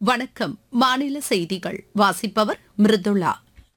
வணக்கம். மாநில செய்திகள் வாசிப்பவர் மிருதுளா.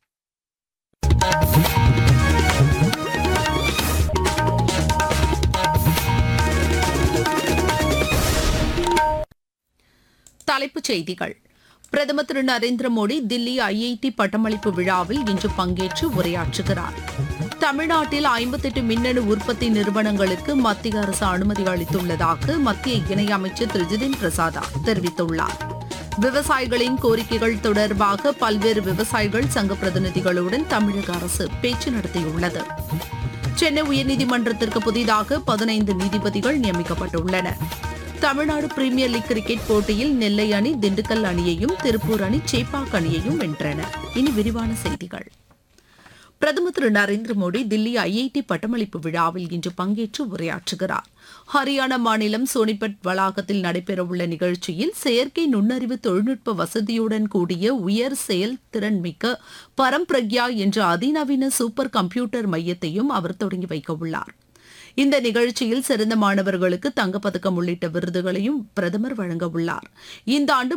தலைப்புச் செய்திகள். பிரதமர் திரு நரேந்திர மோடி தில்லி ஐஐடி பட்டமளிப்பு விழாவில் இன்று பங்கேற்று உரையாற்றுகிறார். தமிழ்நாட்டில் 58 மின்னணு உற்பத்தி நிறுவனங்களுக்கு மத்திய அரசு அனுமதி அளித்துள்ளதாக மத்திய இணையமைச்சர் திரு ஜிதேந்திர பிரசாத் தெரிவித்துள்ளார். விவசாயிகளின் கோரிக்கைகள் தொடர்பாக பல்வேறு விவசாயிகள் சங்க பிரதிநிதிகளுடன் தமிழக அரசு பேச்சு நடத்தியுள்ளது. சென்னை உயர்நீதிமன்றத்திற்கு புதிதாக 15 நீதிபதிகள் நியமிக்கப்பட்டுள்ளனர். தமிழ்நாடு பிரீமியர் லீக் கிரிக்கெட் போட்டியில் நெல்லை அணி திண்டுக்கல் அணியையும் திருப்பூர் அணி சேப்பாக் அணியையும் வென்றன. இனி விரிவான செய்திகள். பிரதமர் திரு நரேந்திர மோடி தில்லி ஐஐடி பட்டமளிப்பு விழாவில் இன்று பங்கேற்று உரையாற்றுகிறார். ஹரியானா மாநிலம் சோனிபட் வளாகத்தில் நடைபெறவுள்ள நிகழ்ச்சியில் செயற்கை நுண்ணறிவு தொழில்நுட்ப வசதியுடன் கூடிய உயர் செயல் திறன்மிக்க பரம்பிரக்யா என்ற அதிநவீன சூப்பர் கம்ப்யூட்டர் மையத்தையும் அவர் தொடங்கி வைக்கவுள்ளார். இந்த நிகழ்ச்சியில் சிறந்த மாணவர்களுக்கு தங்கப்பதக்கம் உள்ளிட்ட விருதுகளையும் பிரதமர் வழங்கவுள்ளார். இந்த ஆண்டு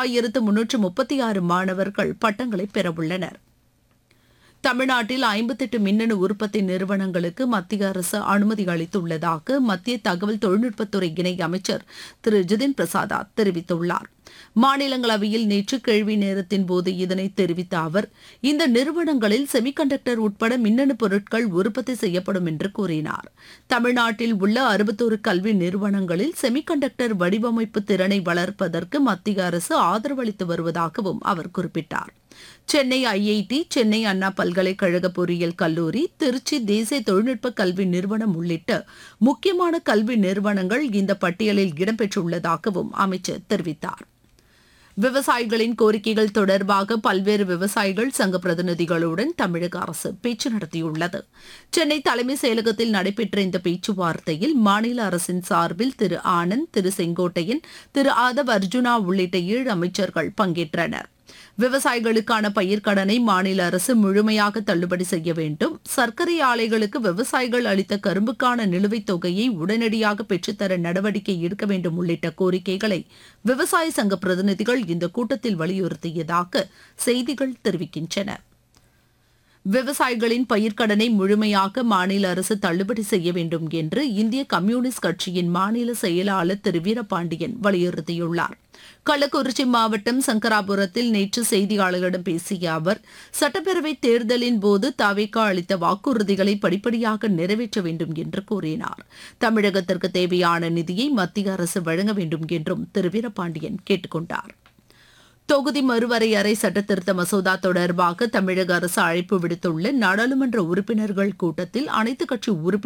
3336 மாணவர்கள் பட்டங்களை பெறவுள்ளனர். தமிழ்நாட்டில் 58 மின்னணு உற்பத்தி நிறுவனங்களுக்கு மத்திய அரசு அனுமதி அளித்துள்ளதாக மத்திய தகவல் தொழில்நுட்பத்துறை இணை அமைச்சர் திரு ஜிதேந்திர பிரசாத் தெரிவித்துள்ளார். மாநிலங்களவையில் நேற்று கேள்வி நேரத்தின் போது இதனை தெரிவித்த அவர், இந்த நிறுவனங்களில் செமிகண்டக்டர் உட்பட மின்னணு பொருட்கள் உற்பத்தி செய்யப்படும் என்று கூறினார். தமிழ்நாட்டில் உள்ள 61 கல்வி நிறுவனங்களில் செமிகண்டக்டர் வடிவமைப்பு திறனை வளர்ப்பதற்கு மத்திய அரசு ஆதரவு அளித்து வருவதாகவும் அவர் குறிப்பிட்டார். சென்னை ஐஐடி, சென்னை அண்ணா பல்கலைக்கழக பொறியியல் கல்லூரி, திருச்சி தேசிய தொழில்நுட்ப கல்வி நிறுவனம் உள்ளிட்ட முக்கியமான கல்வி நிறுவனங்கள் இந்த பட்டியலில் இடம்பெற்றுள்ளதாகவும் அமைச்சர் தெரிவித்தார். விவசாயிகளின் கோரிக்கைகள் தொடர்பாக பல்வேறு விவசாயிகள் சங்க பிரதிநிதிகளுடன் தமிழக அரசு பேச்சு நடத்தியுள்ளது. சென்னை தலைமைச் செயலகத்தில் நடைபெற்ற இந்த பேச்சுவார்த்தையில் மாநில அரசின் சார்பில் திரு ஆனந்த், திரு செங்கோட்டையன், திரு ஆதவ் அர்ஜுனா உள்ளிட்ட 7 அமைச்சர்கள் பங்கேற்றனர். விவசாயிகளுக்கான பயிர்க்கடனை மாநில அரசு முழுமையாக தள்ளுபடி செய்ய வேண்டும், சர்க்கரை ஆலைகளுக்கு விவசாயிகள் அளித்த கரும்புக்கான நிலுவைத் தொகையை உடனடியாக பெற்றுத்தர நடவடிக்கை எடுக்க வேண்டும் உள்ளிட்ட கோரிக்கைகளை விவசாய சங்க பிரதிநிதிகள் இந்த கூட்டத்தில் வலியுறுத்தியதாக செய்திகள் தெரிவிக்கின்றன. விவசாயிகளின் பயிர்க்கடனை முழுமையாக மாநில அரசு தள்ளுபடி செய்ய வேண்டும் என்று இந்திய கம்யூனிஸ்ட் கட்சியின் மாநில செயலாளர் திரு வீரபாண்டியன் வலியுறுத்தியுள்ளார். கள்ளக்குறிச்சி மாவட்டம் சங்கராபுரத்தில் நேற்று செய்தியாளர்களிடம் பேசிய அவர், சட்டப்பேரவைத் தேர்தலின் போது தவிக அளித்த வாக்குறுதிகளை படிப்படியாக நிறைவேற்ற வேண்டும் என்று கூறினார். தமிழகத்திற்கு தேவையான நிதியை மத்திய அரசு வழங்க வேண்டும் என்றும் திரு வீரபாண்டியன் கேட்டுக் கொண்டார். தொகுதி மறுவரையறை சட்டத்திருத்த மசோதா தொடர்பாக தமிழக அரசு அழைப்பு விடுத்துள்ள நாடாளுமன்ற உறுப்பினர்கள் கூட்டத்தில் அனைத்துக் கட்சி உறுப்பினர்